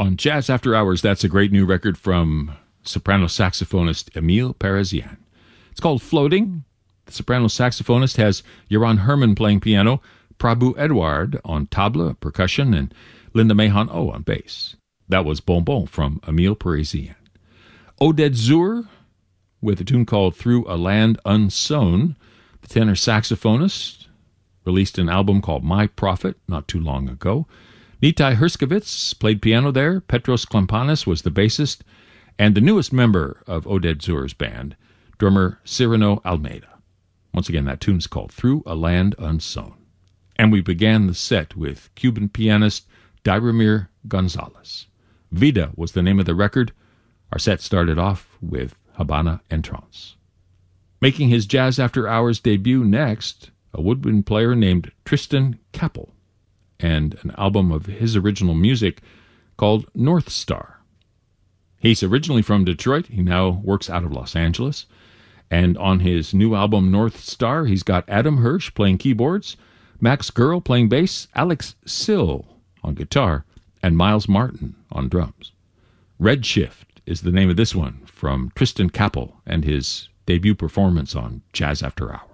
On Jazz After Hours, that's a great new record from soprano saxophonist Emile Parisien. It's called Floating. The soprano saxophonist has Joran Herman playing piano, Prabhu Edward on tabla, percussion, and Linda Mahon O on bass. That was Bon Bon from Emile Parisien. Oded Zur with a tune called Through a Land Unsown. The tenor saxophonist released an album called My Prophet not too long ago. Nitai Herskovitz played piano there. Petros Klampanis was the bassist. And the newest member of Oded Zur's band, drummer Cyrano Almeida. Once again, that tune's called Through a Land Unsown. And we began the set with Cuban pianist Dairamir Gonzalez. Vida was the name of the record. Our set started off with Habana Entrance. Making his Jazz After Hours debut next, a woodwind player named Tristan Kappel, and an album of his original music called North Star. He's originally from Detroit. He now works out of Los Angeles. And on his new album, North Star, he's got Adam Hirsch playing keyboards, Max Gerl playing bass, Alex Sill on guitar, and Miles Martin on drums. Redshift is the name of this one from Tristan Kappel and his debut performance on Jazz After Hours.